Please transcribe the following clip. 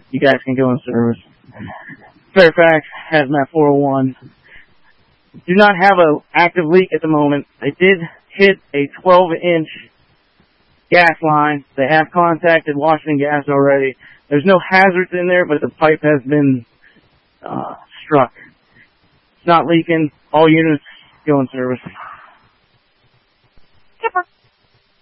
you guys can go in service. Fairfax, Hazmat 401. Do not have an active leak at the moment. They did hit a 12-inch gas line. They have contacted Washington Gas already. There's no hazards in there, but the pipe has been struck. It's not leaking. All units go in service. Skipper.